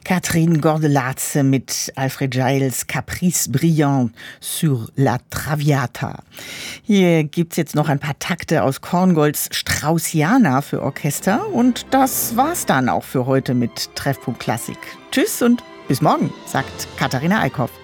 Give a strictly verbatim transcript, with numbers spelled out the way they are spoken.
Catherine Gordelatze mit Alfred Giles Caprice brillant sur la Traviata. Hier gibt's jetzt noch ein paar Takte aus Korngolds Straussiana für Orchester und das war's dann auch für heute mit Treffpunkt Klassik. Tschüss und bis morgen, sagt Katharina Eickhoff.